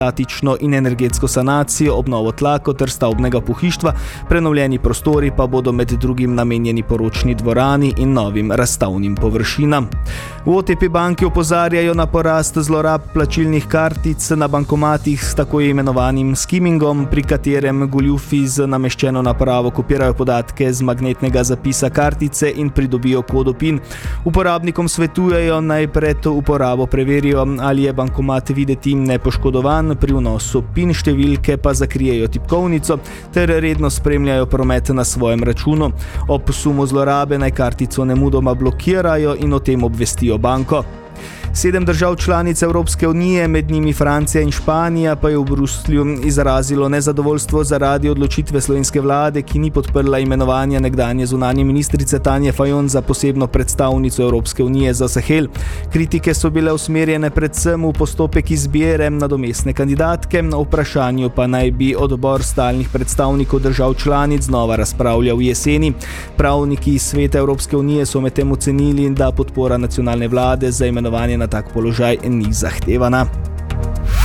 statično in energetsko sanacijo, obnovo tlakov ter stavbnega pohištva, prenovljeni prostori pa bodo med drugim namenjeni poročni dvorani in novim razstavnim površinam. V OTP banki opozarjajo na porast zlorab plačilnih kartic na bankomatih s tako imenovanim skimingom, pri katerem goljufi z nameščeno napravo kopirajo podatke z magnetnega zapisa kartice in pridobijo kodo PIN. Uporabnikom svetujejo naj pred uporabo preverijo, ali je bankomat videti nepoškodovan, pri vnosu PIN številke pa zakrijejo tipkovnico ter redno spremljajo promet na svojem računu. Ob sumu zlorabe naj kartico nemudoma blokirajo in o tem obvestijo banko. 7 držav članic Evropske unije, med njimi Francija in Španija, pa je v Bruslju izrazilo nezadovoljstvo zaradi odločitve slovenske vlade, ki ni podprla imenovanja nekdanje zunanje ministrice Tanje Fajon za posebno predstavnico Evropske unije za Sahel. Kritike so bile usmerjene predvsem v postopek izbire nadomestne kandidatke, o vprašanju pa naj bi odbor stalnih predstavnikov držav članic znova razpravljal v jeseni. Pravniki iz Sveta Evropske unije so medtem ocenili, da podpora nacionalne vlade za imenovanje na tak položaj ni zahtevana.